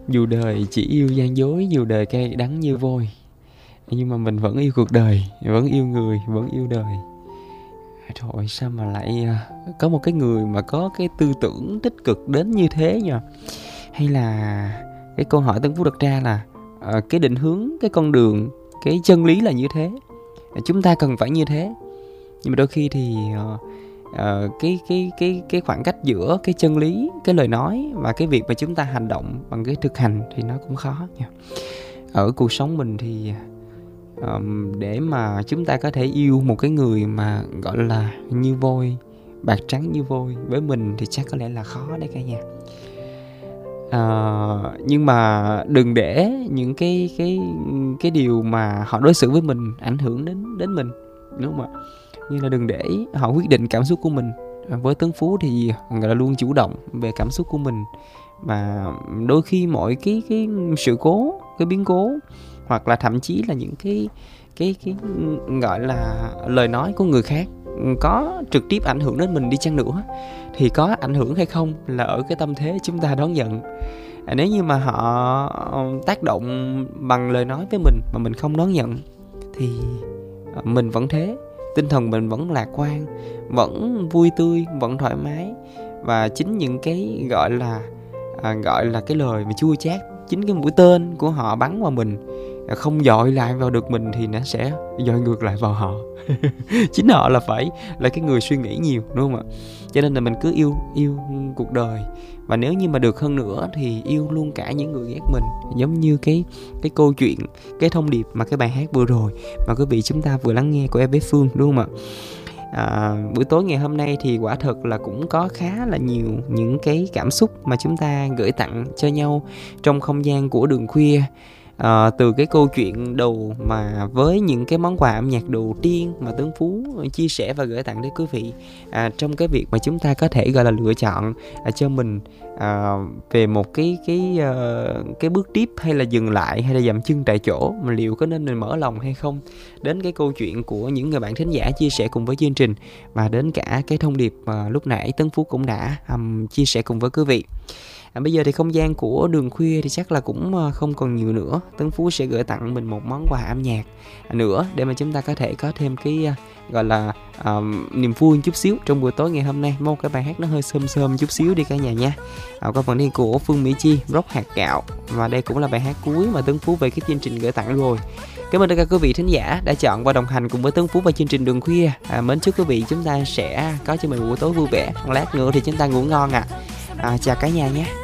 Dù đời chỉ yêu gian dối, dù đời cay đắng như vôi, nhưng mà mình vẫn yêu cuộc đời, vẫn yêu người, vẫn yêu đời. Trời ơi, sao mà lại có một cái người mà có cái tư tưởng tích cực đến như thế nhỉ? Hay là cái câu hỏi Tân Phú đặt ra là cái định hướng, cái con đường, cái chân lý là như thế, chúng ta cần phải như thế. Nhưng mà đôi khi thì cái khoảng cách giữa cái chân lý, cái lời nói và cái việc mà chúng ta hành động bằng cái thực hành thì nó cũng khó nha. Ở cuộc sống mình thì để mà chúng ta có thể yêu một cái người mà gọi là như vôi, bạc trắng như vôi với mình thì chắc có lẽ là khó đấy cả nhà. Nhưng mà đừng để những cái điều mà họ đối xử với mình ảnh hưởng đến mình, đúng không ạ? Như là đừng để họ quyết định cảm xúc của mình. Với Tấn Phú thì gọi là luôn chủ động về cảm xúc của mình, và đôi khi mọi cái sự cố, cái biến cố, hoặc là thậm chí là những cái gọi là lời nói của người khác có trực tiếp ảnh hưởng đến mình đi chăng nữa, thì có ảnh hưởng hay không là ở cái tâm thế chúng ta đón nhận. Nếu như mà họ tác động bằng lời nói với mình mà mình không đón nhận thì mình vẫn thế, tinh thần mình vẫn lạc quan, vẫn vui tươi, vẫn thoải mái. Và chính những cái gọi là cái lời mà chua chát, chính cái mũi tên của họ bắn vào mình không dội lại vào được mình thì nó sẽ dội ngược lại vào họ. Chính họ là cái người suy nghĩ nhiều, đúng không ạ? Cho nên là mình cứ yêu cuộc đời, và nếu như mà được hơn nữa thì yêu luôn cả những người ghét mình. Giống như cái câu chuyện, cái thông điệp mà cái bài hát vừa rồi mà quý vị chúng ta vừa lắng nghe của em bé Phương, đúng không ạ? Buổi tối ngày hôm nay thì quả thật là cũng có khá là nhiều những cái cảm xúc mà chúng ta gửi tặng cho nhau trong không gian của đường khuya. Từ cái câu chuyện đầu mà với những cái món quà âm nhạc đầu tiên mà Tấn Phú chia sẻ và gửi tặng đến quý vị, trong cái việc mà chúng ta có thể gọi là lựa chọn cho mình về một cái bước tiếp, hay là dừng lại, hay là dậm chân tại chỗ, mà liệu có nên mình mở lòng hay không, đến cái câu chuyện của những người bạn thính giả chia sẻ cùng với chương trình, và đến cả cái thông điệp mà lúc nãy Tấn Phú cũng đã chia sẻ cùng với quý vị. Bây giờ thì không gian của đường khuya thì chắc là cũng không còn nhiều nữa. Tấn Phú sẽ gửi tặng mình một món quà âm nhạc nữa để mà chúng ta có thể có thêm cái gọi là niềm vui chút xíu trong buổi tối ngày hôm nay. Một cái bài hát nó hơi sơm chút xíu đi cả nhà nha. Có phần đi của Phương Mỹ Chi, Rock Hạt Gạo, và đây cũng là bài hát cuối mà Tấn Phú về cái chương trình gửi tặng rồi. Cảm ơn tất cả quý vị thính giả đã chọn và đồng hành cùng với Tấn Phú và chương trình đường khuya. Mến chúc quý vị chúng ta sẽ có cho mình buổi tối vui vẻ. Lát nữa thì chúng ta ngủ ngon ạ. Chào cả nhà nhé.